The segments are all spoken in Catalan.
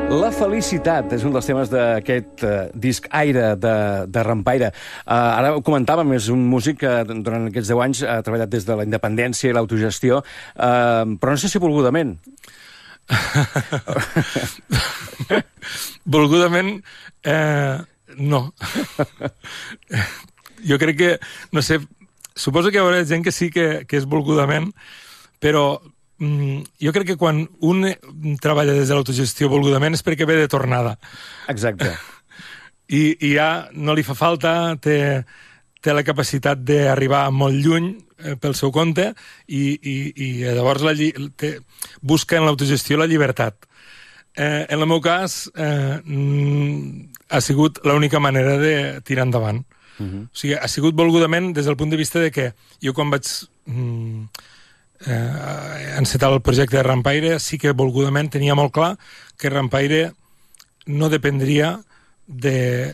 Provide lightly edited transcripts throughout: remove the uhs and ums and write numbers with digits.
La felicitat és un dels temes d'aquest disc Aire de Rampaire. Ara ho comentàvem, és un músic que durant aquests 10 anys ha treballat des de la independència i l'autogestió, però no sé si volgudament. Volgudament, no. Jo crec que, no sé, suposo que hi haurà gent que sí que és volgudament, però jo crec que quan un treballa des de l'autogestió volgudament és perquè ve de tornada. Exacte. I ja no li fa falta, té la capacitat d'arribar molt lluny pel seu compte i llavors busca en l'autogestió la llibertat. En el meu cas ha sigut l'única manera de tirar endavant. O sigui, ha sigut volgudament des del punt de vista de que jo quan vaig encetar el projecte de Rampaire sí que volgudament tenia molt clar que Rampaire no dependria de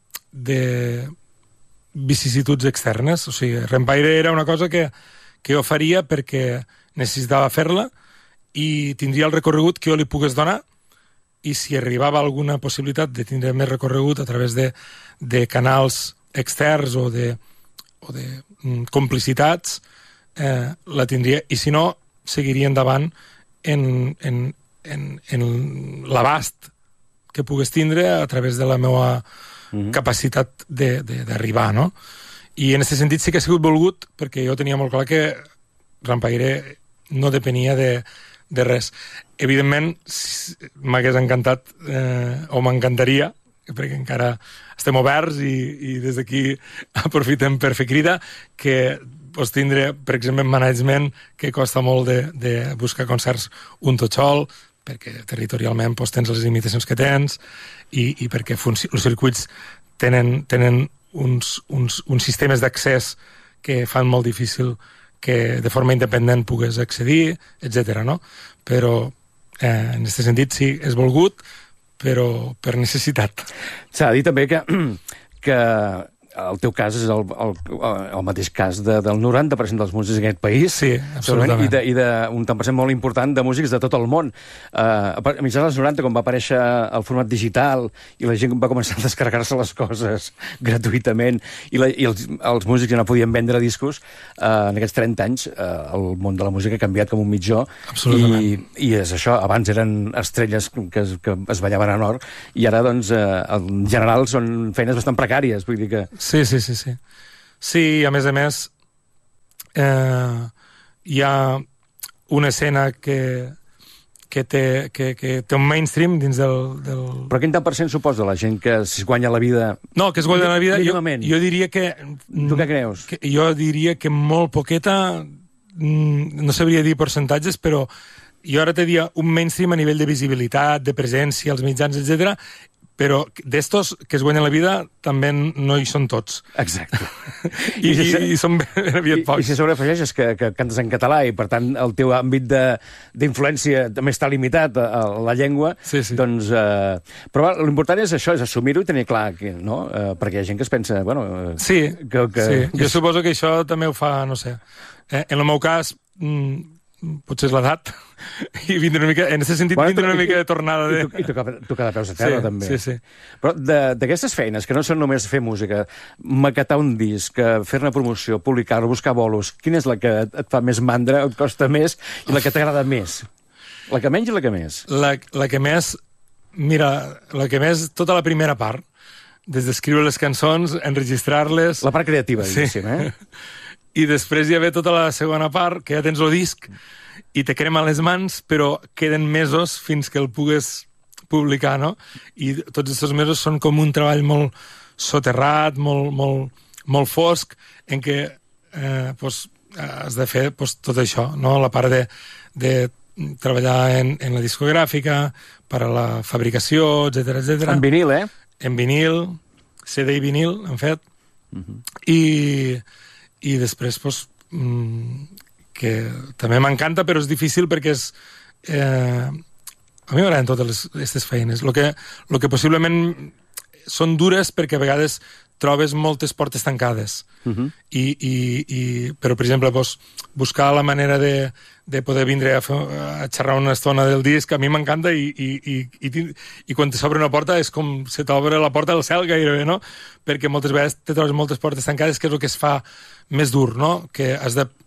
vicissituds externes. O sigui, Rampaire era una cosa que jo faria perquè necessitava fer-la i tindria el recorregut que jo li pogués donar, i si arribava alguna possibilitat de tindre més recorregut a través de canals externs o de complicitats, la tindria, i si no, seguiria endavant en l'abast que pogués tindre a través de la meva capacitat d'arribar, no? I en aquest sentit sí que ha sigut volgut, perquè jo tenia molt clar que Rampaire no depenia de res. Evidentment, m'hagués encantat, o m'encantaria, perquè encara estem oberts i des d'aquí aprofitem per fer crida, que pots tindre, per exemple, en management, que costa molt de buscar concerts un tot sol, perquè territorialment tens les limitacions que tens i perquè els circuits tenen uns sistemes d'accés que fan molt difícil que de forma independent pugues accedir, etc. No? Però en aquest sentit sí, és volgut, però per necessitat. S'ha de dir també que el teu cas és el mateix cas del 90% dels músics d'aquest país. Sí, absolutament. I d'un tant per cent molt important de músics de tot el món. A mitjans dels 90, quan va aparèixer el format digital i la gent va començar a descarregar-se les coses gratuïtament i els músics ja no podien vendre discos, en aquests 30 anys el món de la música ha canviat com un mitjó. Absolutament. I és això, abans eren estrelles que es ballaven en or i ara, doncs, en general són feines bastant precàries, vull dir que... Sí. Sí, a més, hi ha una escena que té un mainstream dins del... Però quin tant per cent suposa la gent que es guanya la vida... No, que es guanya la vida... Jo diria que... Tu què creus? Jo diria que molt poqueta... No sabria dir percentatges, però jo ara te diria un mainstream a nivell de visibilitat, de presència, als mitjans, etc. Però d'estos que es guanyen la vida també no hi són tots. Exacte. I són ben aviat pocs. I si sobreafegeixes que cantes en català i, per tant, el teu àmbit d'influència també està limitat a la llengua, doncs... Però l'important és això, és assumir-ho i tenir clar, no? Perquè hi ha gent que es pensa... Sí. Jo suposo que això també ho fa, no sé. En el meu cas... potser és l'edat, i vindre una mica, en aquest sentit, vindre una mica de tornada. I tocar de peus a terra, també. Sí. Però d'aquestes feines, que no són només fer música, maquetar un disc, fer-ne promoció, publicar-lo, buscar bolos, quina és la que et fa més mandra, et costa més, i la que t'agrada més? La que menys i la que més? La que més... Mira, la que més, tota la primera part, des d'escriure les cançons, enregistrar-les... La part creativa, diguéssim, I després hi ha tota la segona part, que ja tens el disc i te crema les mans, però queden mesos fins que el pugues publicar, no? I tots aquests mesos són com un treball molt soterrat, molt fosc, en què has de fer tot això, no? La part de treballar en la discogràfica, per a la fabricació, etc. En vinil, En vinil, CD i vinil, en fet. I després, que també m'encanta, però és difícil perquè és... A mi m'agraden totes aquestes feines. Lo que possiblement són dures perquè a vegades trobes moltes portes tancades. Però, per exemple, buscar la manera de poder vindre a xerrar una estona del disc, a mi m'encanta, i quan te s'obre una porta és com se t'obre la porta del cel gairebé, no? Perquè moltes vegades te trobes moltes portes tancades, que és el que es fa més dur, no? Que has de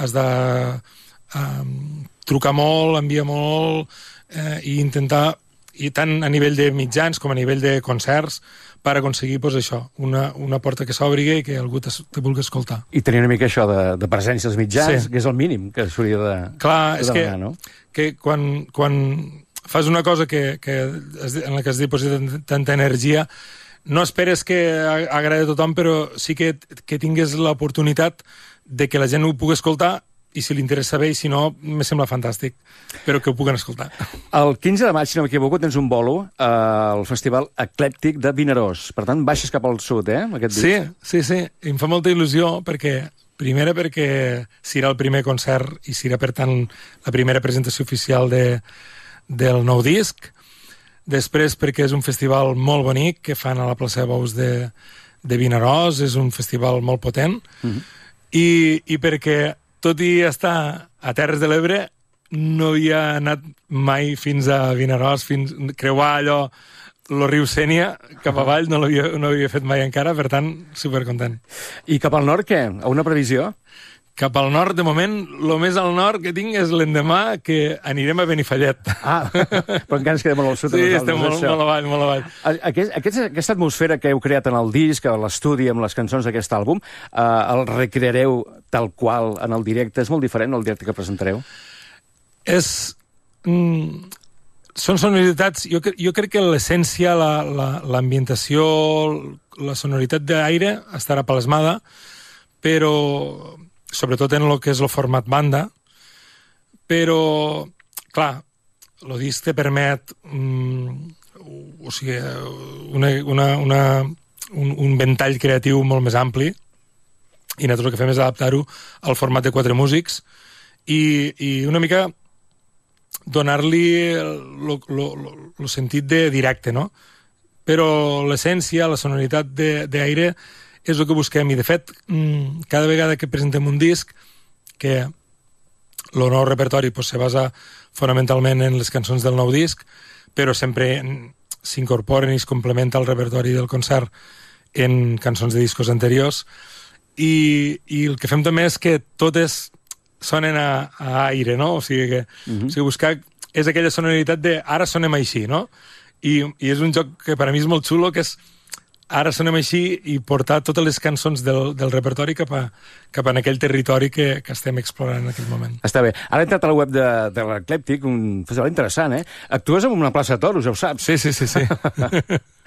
trucar molt, enviar molt, i intentar, i tant a nivell de mitjans com a nivell de concerts, per aconseguir, doncs, això, una porta que s'obri i que algú te vulgui escoltar. I tenir una mica això de presència als mitjans, que és el mínim que s'hauria de demanar, no? Que quan fas una cosa en la que has dipositat tanta energia, no esperes que agradi a tothom, però sí que tingués l'oportunitat de que la gent ho pugui escoltar, i si li interessa bé, i si no, me sembla fantàstic, però que ho puguen escoltar. El 15 de maig, si no m'equivoco, tens un bolo al Festival Eclèctic de Vinaròs. Per tant, baixes cap al sud, aquest disc? Sí. I em fa molta il·lusió, primera perquè serà el primer concert i serà, per tant, la primera presentació oficial del nou disc. Després, perquè és un festival molt bonic que fan a la plaça de Bous de Vinaròs, és un festival molt potent, i perquè, tot i estar a Terres de l'Ebre, no havia anat mai fins a Vinaròs, fins creuar allò, el riu Sénia, cap avall, no havia fet mai encara, per tant, supercontent. I cap al nord, què? Una previsió? Cap al nord, de moment, el més al nord que tinc és l'endemà, que anirem a Benifallet. Però encara ens quedem molt al sud. Sí, estem molt avall. Aquesta atmosfera que heu creat en el disc, a l'estudi, amb les cançons d'aquest àlbum, el recreareu tal qual en el directe? És molt diferent el directe que presentareu? Són sonoritats... Jo crec que l'essència, l'ambientació, la sonoritat d'aire estarà plasmada, però sobretot en el que és el format banda, però, clar, el disc te permet un ventall creatiu molt més ampli, i nosaltres el que fem és adaptar-ho al format de 4 músics i una mica donar-li el sentit de directe, no? Però l'essència, la sonoritat d'aire és el que busquem, i de fet cada vegada que presentem un disc, que el nou repertori se basa fonamentalment en les cançons del nou disc, però sempre s'incorporen i es complementa el repertori del concert en cançons de discos anteriors, i el que fem també és que totes sonen a aire, no? O sigui que buscar és aquella sonoritat de ara sonem així, no? I és un joc que per a mi és molt xulo, que és ara sonem així, i portar totes les cançons del repertori cap a aquell territori que estem explorant en aquell moment. Està bé. Ara he entrat al web de l'Eclèctic, un festival interessant, eh? Actues en una plaça de toros, ja ho saps. Sí.